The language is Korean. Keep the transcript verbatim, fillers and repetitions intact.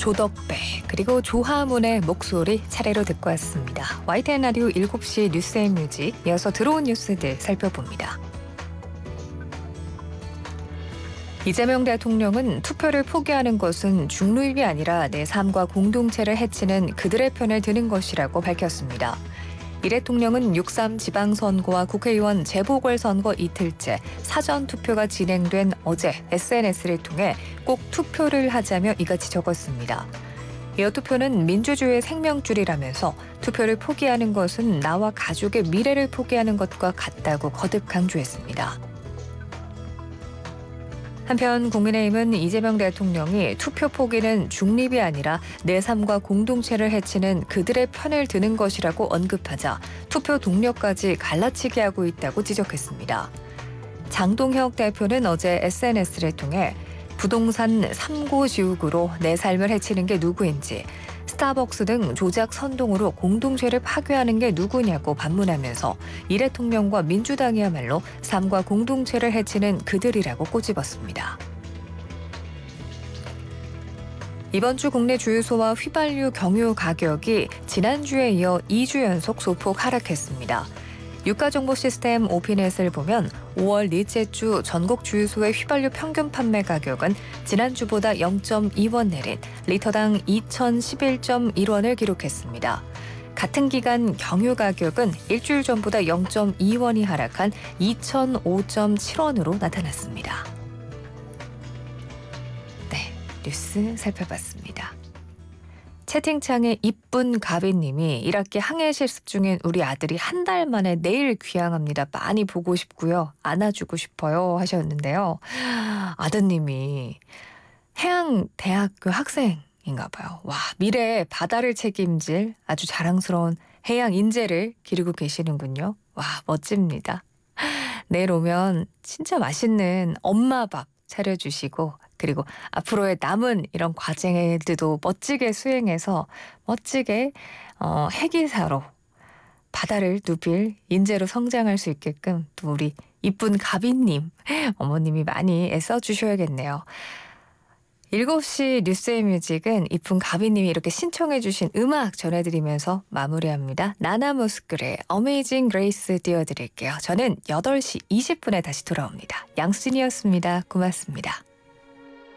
조덕배 그리고 조하문의 목소리 차례로 듣고 왔습니다. 와이티엔 라디오 일곱 시 뉴스앤뮤직, 이어서 들어온 뉴스들 살펴봅니다. 이재명 대통령은 투표를 포기하는 것은 중립이 아니라 내 삶과 공동체를 해치는 그들의 편을 드는 것이라고 밝혔습니다. 이 대통령은 육삼 지방선거와 국회의원 재보궐선거 이틀째 사전투표가 진행된 어제 에스엔에스를 통해 꼭 투표를 하자며 이같이 적었습니다. 이어 투표는 민주주의의 생명줄이라면서 투표를 포기하는 것은 나와 가족의 미래를 포기하는 것과 같다고 거듭 강조했습니다. 한편 국민의힘은 이재명 대통령이 투표 포기는 중립이 아니라 내 삶과 공동체를 해치는 그들의 편을 드는 것이라고 언급하자 투표 동료까지 갈라치게 하고 있다고 지적했습니다. 장동혁 대표는 어제 에스엔에스를 통해 부동산 삼고지옥으로 내 삶을 해치는 게 누구인지, 스타벅스 등 조작 선동으로 공동체를 파괴하는 게 누구냐고 반문하면서 이 대통령과 민주당이야말로 삶과 공동체를 해치는 그들이라고 꼬집었습니다. 이번 주 국내 주유소와 휘발유 경유 가격이 지난주에 이어 이 주 연속 소폭 하락했습니다. 유가정보 시스템 오피넷을 보면 오월 넷째 주 전국 주유소의 휘발유 평균 판매 가격은 지난주보다 영 점 이 원 내린 리터당 이천십일 점 일 원을 기록했습니다. 같은 기간 경유 가격은 일주일 전보다 영 점 이 원이 하락한 이천오 점 칠 원으로 나타났습니다. 네, 뉴스 살펴봤습니다. 채팅창에 이쁜 가비님이 일 학기 항해 실습 중인 우리 아들이 한 달 만에 내일 귀향합니다. 많이 보고 싶고요. 안아주고 싶어요 하셨는데요. 아드님이 해양대학교 학생인가 봐요. 와, 미래에 바다를 책임질 아주 자랑스러운 해양 인재를 기르고 계시는군요. 와, 멋집니다. 내일 오면 진짜 맛있는 엄마 밥 차려주시고, 그리고 앞으로의 남은 이런 과제들도 멋지게 수행해서 멋지게 어, 해기사로 바다를 누빌 인재로 성장할 수 있게끔 또 우리 이쁜 가비님, 어머님이 많이 애써주셔야겠네요. 일곱 시 뉴스앤뮤직은 이쁜 가비님이 이렇게 신청해 주신 음악 전해드리면서 마무리합니다. 나나무스쿨의 어메이징 그레이스 띄워드릴게요. 저는 여덟 시 이십 분에 다시 돌아옵니다. 양순이었습니다. 고맙습니다.